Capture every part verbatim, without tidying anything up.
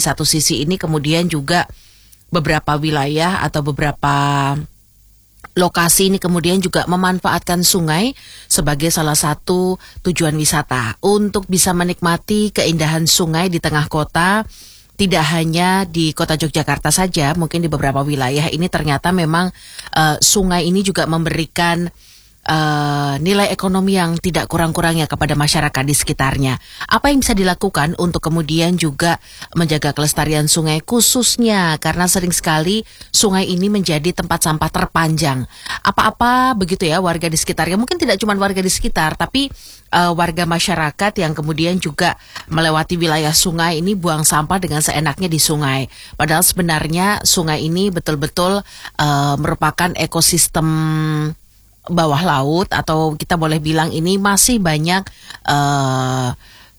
satu sisi ini kemudian juga beberapa wilayah atau beberapa lokasi ini kemudian juga memanfaatkan sungai sebagai salah satu tujuan wisata untuk bisa menikmati keindahan sungai di tengah kota. Tidak hanya di kota Yogyakarta saja, mungkin di beberapa wilayah ini ternyata memang uh, sungai ini juga memberikan Uh, nilai ekonomi yang tidak kurang-kurangnya kepada masyarakat di sekitarnya. Apa yang bisa dilakukan untuk kemudian juga menjaga kelestarian sungai khususnya karena sering sekali sungai ini menjadi tempat sampah terpanjang. Apa-apa begitu ya warga di sekitarnya, mungkin tidak cuma warga di sekitar tapi uh, warga masyarakat yang kemudian juga melewati wilayah sungai ini buang sampah dengan seenaknya di sungai. Padahal sebenarnya sungai ini betul-betul uh, merupakan ekosistem bawah laut atau kita boleh bilang ini masih banyak uh,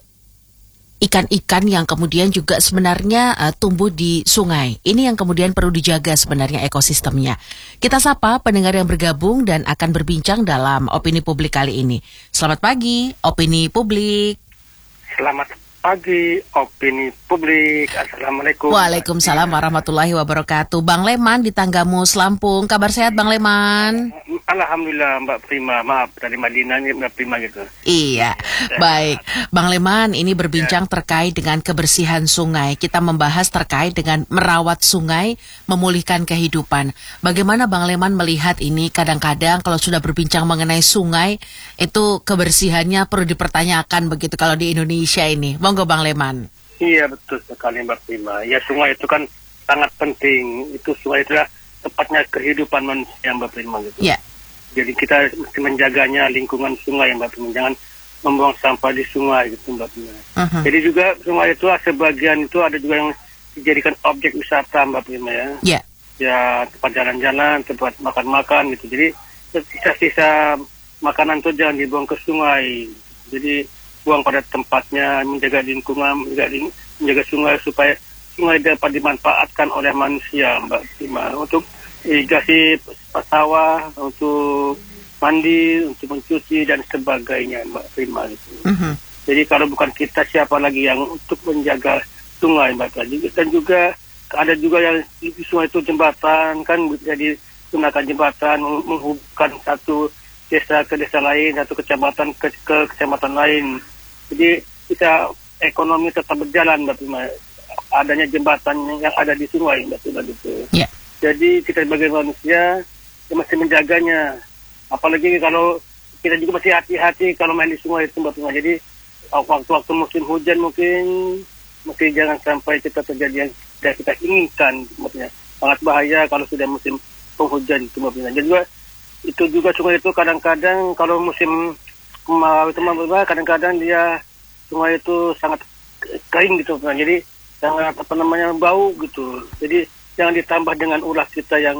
ikan-ikan yang kemudian juga sebenarnya uh, tumbuh di sungai. Ini yang kemudian perlu dijaga sebenarnya ekosistemnya. Kita sapa pendengar yang bergabung dan akan berbincang dalam Opini Publik kali ini. Selamat pagi, Opini Publik. Selamat pagi, Opini Publik. Assalamualaikum. Waalaikumsalam warahmatullahi wabarakatuh. Bang Leman di Tanggamus, Lampung. Kabar sehat Bang Leman? Alhamdulillah Mbak Prima. Maaf dari Madinah Mbak Prima gitu. Iya, baik. Bang Leman, ini berbincang ya. terkait dengan kebersihan sungai. Kita membahas terkait dengan merawat sungai, memulihkan kehidupan. Bagaimana Bang Leman melihat ini? Kadang-kadang kalau sudah berbincang mengenai sungai, itu kebersihannya perlu dipertanyakan begitu kalau di Indonesia ini. Monggo Bang Leman. Iya, betul sekali Mbak Prima. Ya, sungai itu kan sangat penting. Itu sungai itu adalah tepatnya kehidupan manusia Mbak Prima gitu. Iya. Jadi kita mesti menjaganya lingkungan sungai Mbak Prima. Jangan membuang sampah di sungai gitu Mbak Prima. Uh-huh. Jadi juga sungai itu sebagian itu ada juga yang dijadikan objek wisata Mbak Prima ya. Iya. Yeah. Ya tempat jalan-jalan, tempat makan-makan gitu. Jadi sisa-sisa makanan itu jangan dibuang ke sungai. Jadi buang pada tempatnya, menjaga lingkungan, menjaga, menjaga sungai supaya sungai dapat dimanfaatkan oleh manusia Mbak Prima. Untuk irigasi sawah, untuk mandi, untuk mencuci dan sebagainya Mbak Prima itu. Uh-huh. Jadi kalau bukan kita siapa lagi yang untuk menjaga sungai Mbak Prima. Dan juga ada juga yang di sungai itu jembatan kan, jadi gunakan jembatan menghubungkan satu desa ke desa lain, satu kecamatan ke, ke kecamatan lain. Jadi bisa ekonomi tetap berjalan Mbak Prima. Adanya jembatan yang ada di sungai Mbak Prima gitu. Yeah. Jadi kita sebagai manusia ya mesti menjaganya. Apalagi kalau kita juga masih hati-hati kalau main di sungai itu Mbak Prima. Jadi waktu-waktu musim hujan mungkin mesti jangan sampai kita terjadi yang tidak kita inginkan Mbak Prima. Sangat bahaya kalau sudah musim penghujan itu Mbak Prima. Jadi juga itu juga sungai itu kadang-kadang kalau musim kemarau itu Mbak Prima, kadang-kadang dia sungai itu sangat kering gitu Mbak. Jadi sangat apa namanya bau gitu. Jadi jangan ditambah dengan ulah kita yang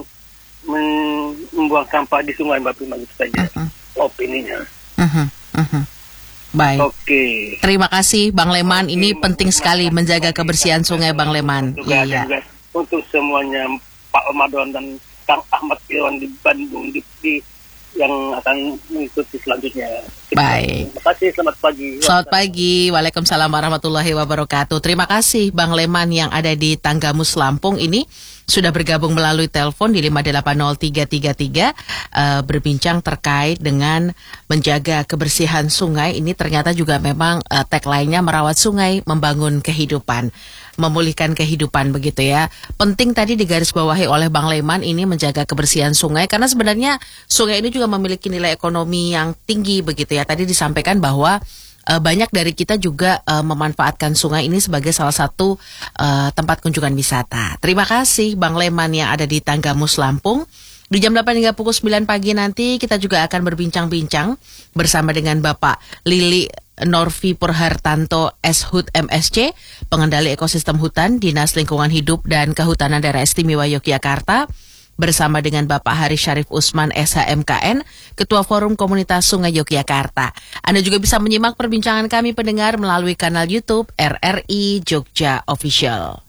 membuang sampah di sungai Mbak Prima gitu saja uh-huh. opininya. Uh-huh. Uh-huh. Baik. Oke. Okay. Terima kasih Bang Leman. Okay. Ini penting sekali menjaga kebersihan sungai Bang Leman. Iya. Juga untuk semuanya Pak Ramadan dan Kang Ahmad Irwan di Bandung di, di yang akan mengikuti selanjutnya. Baik. Terima kasih, selamat pagi. Selamat pagi, Waalaikumsalam warahmatullahi wabarakatuh. Terima kasih Bang Leman yang ada di Tanggamus Lampung ini sudah bergabung melalui telepon di lima delapan nol tiga tiga tiga uh, berbincang terkait dengan menjaga kebersihan sungai. Ini ternyata juga memang uh, tagline-nya merawat sungai, membangun kehidupan, memulihkan kehidupan begitu ya. Penting tadi digarisbawahi oleh Bang Leman ini menjaga kebersihan sungai karena sebenarnya sungai ini juga memiliki nilai ekonomi yang tinggi begitu ya. Tadi disampaikan bahwa uh, banyak dari kita juga uh, memanfaatkan sungai ini sebagai salah satu uh, tempat kunjungan wisata. Terima kasih Bang Leman yang ada di Tanggamus Lampung. Di jam delapan hingga pukul sembilan pagi nanti kita juga akan berbincang-bincang bersama dengan Bapak Lili Norvi Purhartanto S H U T M S C, Pengendali Ekosistem Hutan, Dinas Lingkungan Hidup dan Kehutanan Daerah Istimewa Yogyakarta, bersama dengan Bapak Haris Syarif Usman S H M K N, Ketua Forum Komunitas Sungai Yogyakarta. Anda juga bisa menyimak perbincangan kami pendengar melalui kanal YouTube R R I Jogja Official.